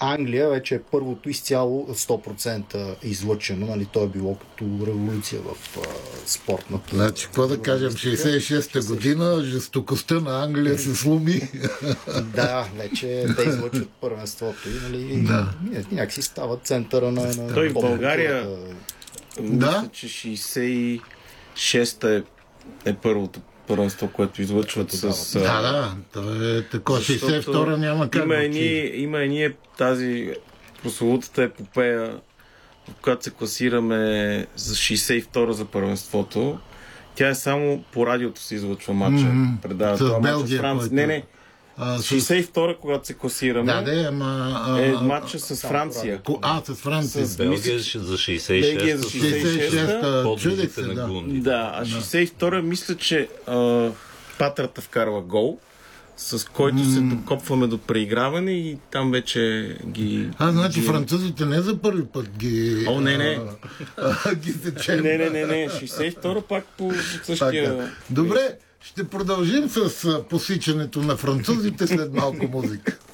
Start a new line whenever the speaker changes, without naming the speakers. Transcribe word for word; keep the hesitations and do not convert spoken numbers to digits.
Англия вече е първото изцяло сто процента излъчено. Нали, то е било като революция в а, спортната.
Значи, какво да кажем, шейсет и шеста година, жестокостта на Англия се сломи.
Да, вече те излъчват първенството и нали,
да.
някакси става центъра на... на
Той в България,
да?
мисля, че шейсет и шеста е, е първото първенство, което излъчват с...
Да, да, това е такова. шейсет и втора няма как
има
да
едни, има едни тази прословутата епопея, в която се класираме за шейсет и втора за първенството. Тя е само по радиото се излъчва матча.
Mm-hmm.
Предава
с
това
Белгия,
матч с Франция. Не, не.
А, с...
шейсет и втора, когато се класираме,
да, да, ама, а...
е матча с Франция.
А, с Франция.
С Белгия за шейсет и шеста.
шейсет и шеста.
Чудех се, да.
Да, а шейсет и втора мисля, че а, Патрата вкарва гол, с който mm. се докопваме до преиграване и там вече ги...
А, значи
ги...
французите не за първи път ги...
О, не, не.
А, а, ги сечем.
Не, не, не, не. шейсет и втора пак по същия...
Така. Добре, ще продължим с посичането на французите след малко музика.